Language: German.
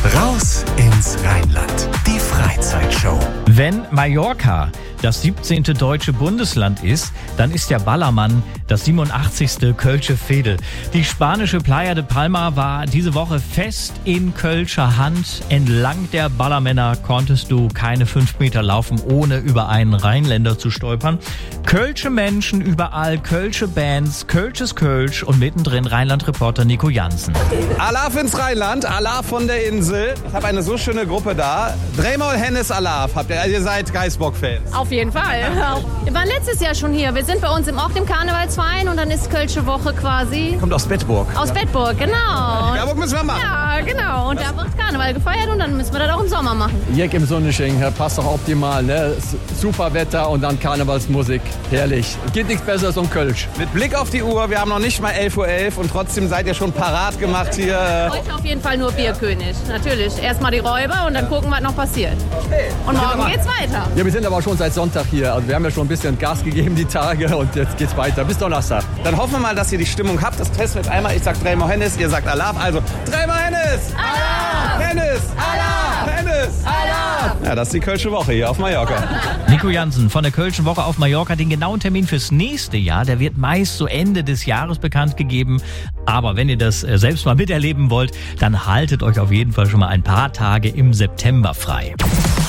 Raus ins Rheinland. Die Freizeitshow. Wenn Mallorca das 17. deutsche Bundesland ist, dann ist der Ballermann das 87. Kölsche Veedel. Die spanische Playa de Palma war diese Woche fest in Kölscher Hand. Entlang der Ballermänner konntest du keine 5 Meter laufen, ohne über einen Rheinländer zu stolpern. Kölsche Menschen überall, Kölsche Bands, Kölsches Kölsch und mittendrin Rheinland-Reporter Nico Jansen. Alaf ins Rheinland, Alaf von der Insel. Ich habe eine so schöne Gruppe da. Dreimal Hennes Alaf. Ihr seid Geißbock-Fans? Auf jeden Fall. Wir waren letztes Jahr schon hier. Wir sind bei uns im Ort im Karnevalsverein und dann ist Kölsche Woche quasi. Kommt aus Bedburg. Aus Bedburg, genau. Bedburg müssen wir machen. Ja, genau. Und da wird Karneval gefeiert und dann müssen wir das auch im Sommer machen. Hier im Sonnenschein, passt doch optimal, ne? Super Wetter und dann Karnevalsmusik. Herrlich. Geht nichts Besseres um Kölsch. Mit Blick auf die Uhr, wir haben noch nicht mal 11:11 Uhr und trotzdem seid ihr schon parat gemacht hier. Heute auf jeden Fall nur Bierkönig. Natürlich. Erstmal die Räuber und dann gucken, was noch passiert. Und morgen geht's weiter. Ja, wir sind aber schon seit Sonntag hier. Also wir haben ja schon ein bisschen Gas gegeben die Tage und jetzt geht's weiter. Bis Donnerstag. Dann hoffen wir mal, dass ihr die Stimmung habt. Das testen wir jetzt einmal. Ich sag dreimal Hennes, ihr sagt Alaf. Also dreimal Hennes! Alaf! Hennes! Alaf! Hennes! Alaf! Ja, das ist die Kölsche Woche hier auf Mallorca. Nico Jansen von der Kölschen Woche auf Mallorca. Den genauen Termin fürs nächste Jahr, der wird meist so Ende des Jahres bekannt gegeben. Aber wenn ihr das selbst mal miterleben wollt, dann haltet euch auf jeden Fall schon mal ein paar Tage im September frei.